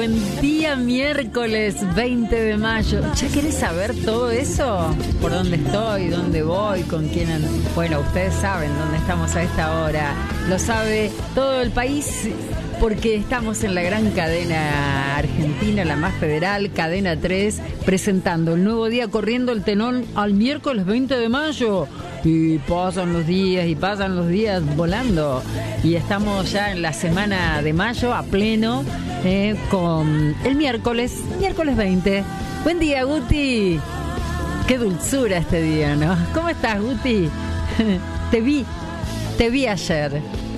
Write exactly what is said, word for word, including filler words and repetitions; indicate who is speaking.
Speaker 1: buen día, miércoles veinte de mayo. ¿Ya querés saber todo eso? ¿Por dónde estoy? ¿Dónde voy? ¿Con quién ando? Bueno, ustedes saben dónde estamos a esta hora. Lo sabe todo el país porque estamos en la gran cadena argentina, la más federal, Cadena tres, presentando el nuevo día, corriendo el telón al miércoles veinte de mayo. Y pasan los días y pasan los días volando. Y estamos ya en la semana de mayo a pleno eh, con el miércoles, miércoles veinte. Buen día, Guti. Qué dulzura este día, ¿no? ¿Cómo estás, Guti? Te vi, te vi ayer.